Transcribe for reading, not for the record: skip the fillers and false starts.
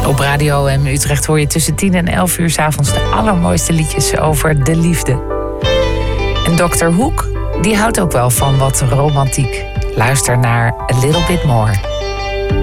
Op Radio M Utrecht hoor je tussen 10 en 11 uur 's avonds de allermooiste liedjes over de liefde. En Dr. Hoek, die houdt ook wel van wat romantiek. Luister naar A Little Bit More.